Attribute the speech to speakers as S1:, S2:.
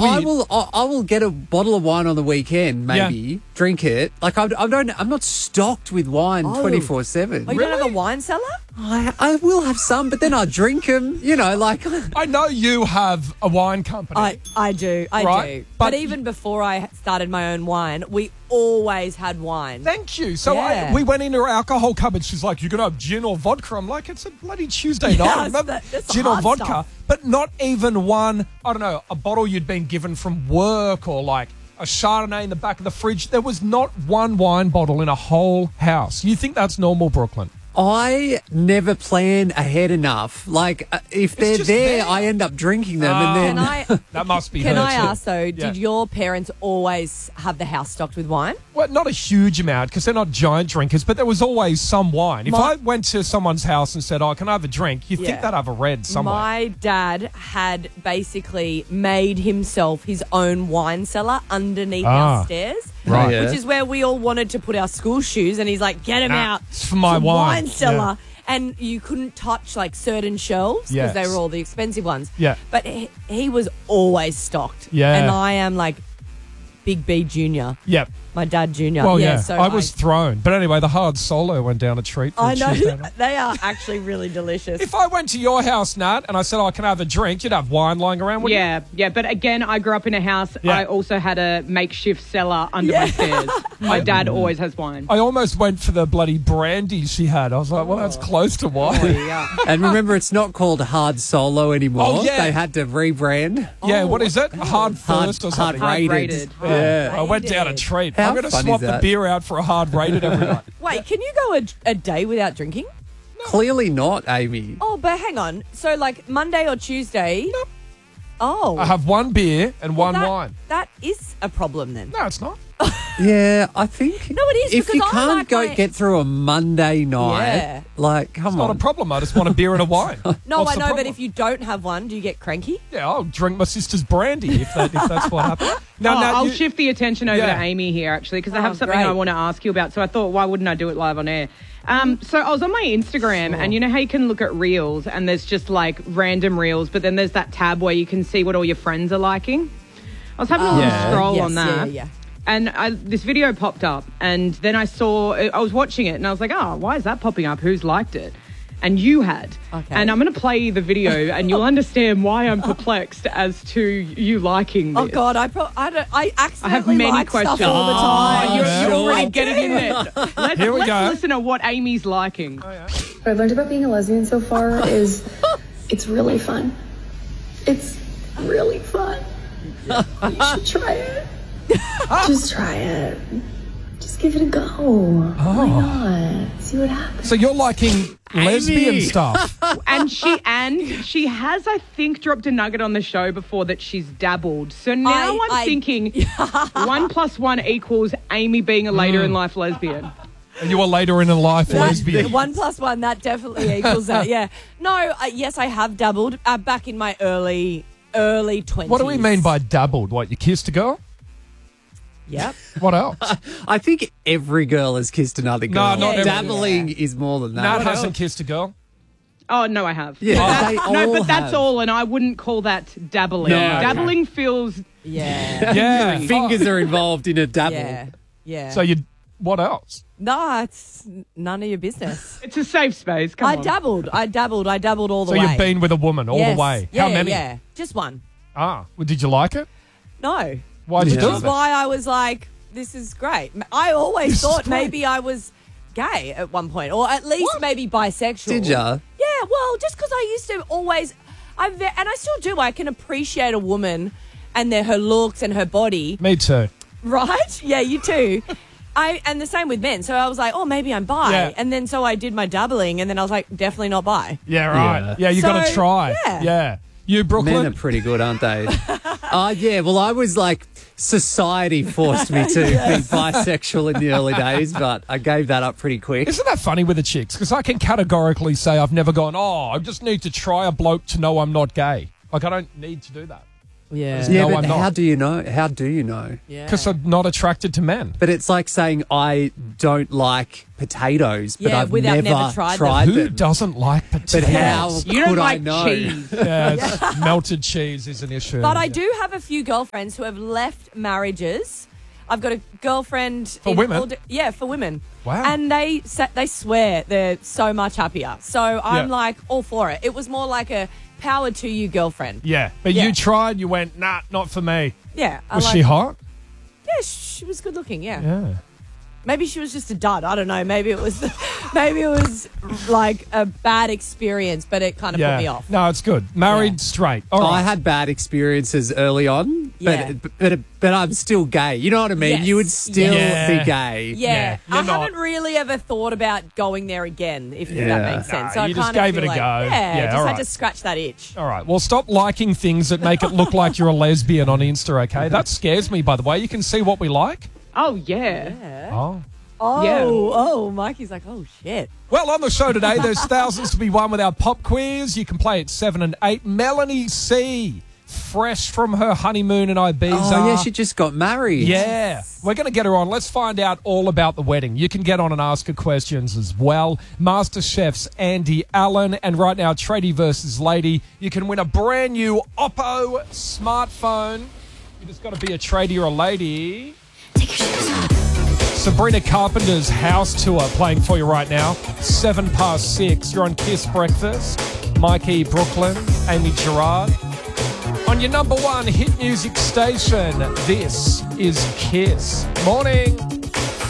S1: weird.
S2: I will get a bottle of wine on the weekend, maybe drink it. Like I'm not stocked with wine 24/7.
S3: Oh, you don't have a wine cellar?
S2: I will have some, but then I drink them. You know, like
S1: I know you have a wine company.
S3: I do. I
S1: Right?
S3: do.
S1: But
S3: But even before I started my own wine, we always had wine.
S1: Thank you. So
S3: Yeah.
S1: we went into her alcohol cupboard. She's like, "You're gonna have gin or vodka?" I'm like, "It's a bloody Tuesday night.
S3: that's
S1: Gin or
S3: hard
S1: vodka."
S3: stuff.
S1: But not even one. I don't know, a bottle you'd been given from work or like a Chardonnay in the back of the fridge. There was not one wine bottle in a whole house. You think that's normal, Brooklyn?
S2: I never plan ahead enough. Like if they're
S1: just
S2: there,
S1: there.
S2: I end up drinking them, and
S3: Can
S2: then
S3: I
S1: That must be
S3: can
S1: her
S3: I
S1: too.
S3: ask though? Did your parents always have the house stocked with wine?
S1: Well, not a huge amount because they're not giant drinkers, but there was always some wine. If I went to someone's house and said, "Oh, can I have a drink?" You think
S3: Yeah.
S1: they'd have a red somewhere.
S3: My dad had basically made himself his own wine cellar underneath our stairs.
S1: Right.
S2: Yeah.
S3: Which is where we all wanted to put our school shoes, and he's like, "Get them
S1: Nah,
S3: out!
S1: it's for my
S3: It's a
S1: wine."
S3: cellar." And you couldn't touch like certain shelves because they
S1: Yes.
S3: were all the expensive ones.
S1: Yeah.
S3: But he was always stocked.
S1: Yeah.
S3: And I am like Big B Junior,
S1: Yep.
S3: my dad Junior.
S1: Well, yeah.
S3: So
S1: I was thrown. But anyway, the hard solo went down a treat. For
S3: I
S1: a
S3: know
S1: Tuesday night.
S3: they are actually really delicious.
S1: If I went to your house, Nat, and I said, "Oh, can I have a drink?" You'd have wine lying around, wouldn't you?
S4: Yeah. But again, I grew up in a house.
S1: Yeah.
S4: I also had a makeshift cellar under my stairs. My dad always has wine.
S1: I almost went for the bloody brandy she had. I was like, well, that's close to wine.
S4: Yeah.
S2: and remember, it's not called Hard Solo anymore.
S1: Oh, yeah.
S2: They had to rebrand.
S1: Yeah, what is it? Hard first or something?
S2: Hard rated.
S4: rated.
S2: Yeah.
S1: I went down a treat.
S2: How
S1: I'm going to
S2: fun
S1: swap
S2: is
S1: the
S2: that?
S1: beer out for a hard rated every night.
S3: Wait, can you go a day without drinking?
S2: Clearly not, Amy.
S3: Oh, but hang on. So like Monday or Tuesday?
S1: Nope.
S3: Oh.
S1: I have one beer and one
S3: that,
S1: wine.
S3: That is a problem then.
S1: No, it's not.
S2: Yeah, I think.
S3: No, it is,
S2: If
S3: because
S2: you
S3: I
S2: can't
S3: like
S2: go
S3: my-
S2: get through a Monday night,
S3: Yeah.
S2: like, come
S1: Not
S2: on.
S1: a problem. I just want a beer and a wine.
S3: No,
S1: What's
S3: I
S1: the
S3: know, but
S1: problem?
S3: if you don't have one, do you get cranky?
S1: Yeah, I'll drink my sister's brandy if that's what happens. Now, Nat,
S4: I'll
S1: you-
S4: shift the attention over
S1: Yeah.
S4: to Amy here, actually, because I
S3: Oh,
S4: have something
S3: great.
S4: I want to ask you about. So I thought, why wouldn't I do it live on air? So I was on my Instagram, and you know how you can look at reels, and there's just like random reels, but then there's that tab where you can see what all your friends are liking. I was having a little
S2: Yeah.
S4: scroll
S3: Yes,
S4: on that.
S3: yeah.
S4: And this video popped up, and then I was watching it, and I was like, oh, why is that popping up? Who's liked it? And you had.
S3: Okay.
S4: And I'm going to play the video, and you'll understand why I'm perplexed as to you liking this.
S3: Oh God, I accidentally
S4: many
S3: like
S4: questions.
S3: stuff all the time.
S1: Oh,
S4: You're
S1: sure.
S4: already getting in there. Let's
S1: Here we go.
S4: listen to what Amy's liking.
S5: What I've learned about being a lesbian so far is it's really fun. It's really fun. You should try it. Just try it. Just give it a go. Why not? See what happens.
S1: So you're liking lesbian stuff.
S4: And she has, I think, dropped a nugget on the show before that she's dabbled. So now I'm thinking 1 + 1 equals Amy being a later in life lesbian.
S1: And you were later in life lesbian.
S3: 1 + 1, that definitely equals that. Yeah. No, yes, I have dabbled back in my early 20s.
S1: What do we mean by dabbled? What, you kissed a girl?
S3: Yep.
S1: What else?
S2: I think every girl has kissed another girl.
S1: not
S3: every-
S2: Dabbling is more than that.
S1: Nat
S2: What
S1: hasn't
S2: else?
S1: kissed a girl.
S4: Oh, no, I have.
S2: Yeah, they
S4: No,
S2: all
S4: but that's
S2: have.
S4: all, and I wouldn't call that dabbling.
S2: No, okay.
S4: Dabbling feels...
S3: Yeah.
S1: Yeah.
S2: Fingers are involved in a dabble.
S3: Yeah. Yeah.
S1: So what else?
S3: No, it's none of your business.
S4: It's a safe space. Come
S3: I
S4: on.
S3: dabbled all the
S1: So
S3: way.
S1: you've been with a woman all
S3: Yes.
S1: the way.
S3: Yeah,
S1: How many?
S3: Yeah, just one.
S1: Well, did you like it?
S3: No.
S1: Why'd you
S2: Yeah.
S1: do
S3: Which is
S1: it?
S3: why I was like, this is great. I always
S1: This is
S3: thought
S1: great.
S3: maybe I was gay at one point, or at least maybe bisexual.
S2: Did ya?
S3: Yeah, well, just because I used to always, and I still do, I can appreciate a woman and her looks and her body,
S1: Me too.
S3: right? Yeah, you too. And the same with men. So I was like, oh, maybe I'm bi.
S1: Yeah.
S3: And then so I did my doubling, and then I was like, definitely not bi.
S1: Yeah, right. Yeah, you
S3: So,
S1: got to try.
S3: yeah.
S1: You, Brooklyn?
S2: Men are pretty good, aren't they? Yeah, well, I was like, society forced me to be bisexual in the early days, but I gave that up pretty quick.
S1: Isn't that funny with the chicks? Because I can categorically say I've never gone, I just need to try a bloke to know I'm not gay. Like, I don't need to do that.
S3: Yeah.
S2: Yeah,
S1: No,
S2: but
S1: I'm not.
S2: how do you know? How do you know?
S3: Yeah.
S1: Because I'm not attracted to men.
S2: But it's like saying I don't like potatoes, but
S3: Yeah,
S2: I've
S3: without
S2: never
S3: never tried them.
S1: Who
S2: them.
S1: doesn't like potatoes?
S2: But how
S4: You don't
S2: could I
S4: like
S2: know?
S4: cheese.
S1: Yeah, it's melted cheese is an issue.
S3: But I do have a few girlfriends who have left marriages. I've got a girlfriend
S1: For women?
S3: for women.
S1: Wow.
S3: And they swear they're so much happier. So I'm
S1: Yeah.
S3: like all for it. It was more like a power to you girlfriend.
S1: Yeah, but
S3: Yeah.
S1: you tried, you went, nah, not for me.
S3: Yeah.
S1: Was she hot?
S3: Yeah, she was good looking. Yeah.
S1: Yeah.
S3: Maybe she was just a dud. I don't know. Maybe it was like a bad experience, but it kind of put me off.
S1: No, it's good. Married,
S3: Yeah.
S1: straight. All right.
S2: I had bad experiences early on,
S3: Yeah.
S2: but I'm still gay. You know what I mean?
S3: Yes.
S2: You would still
S1: Yeah.
S2: be gay.
S3: Yeah,
S1: Yeah,
S3: I
S1: you're not.
S3: haven't really ever thought about going there again, if
S2: Yeah.
S3: that makes sense.
S1: Nah,
S3: I
S1: you just
S3: kind of
S1: gave
S3: feel
S1: it a
S3: like,
S1: go.
S3: Yeah,
S1: Yeah,
S3: just
S1: all
S3: had
S1: right.
S3: to scratch that itch.
S1: All right. Well, stop liking things that make it look like you're a lesbian on Insta, okay? That scares me, by the way. You can see what we like.
S4: Oh, yeah.
S1: Oh.
S3: Oh,
S4: Yeah.
S3: oh, Mikey's like, oh shit.
S1: Well, on the show today, there's thousands to be won with our pop quiz. You can play at 7 and 8. Melanie C., fresh from her honeymoon in Ibiza.
S2: Oh, yeah, she just got married.
S1: Yeah, we're going to get her on. Let's find out all about the wedding. You can get on and ask her questions as well. MasterChef's Andy Allen. And right now, Tradie versus Lady. You can win a brand new Oppo smartphone. You just got to be a tradie or a lady. Sabrina Carpenter's house tour playing for you right now. 6:07. You're on Kiss Breakfast. Mikey Brooklyn, Amy Gerard. On your number one hit music station, this is Kiss. Morning.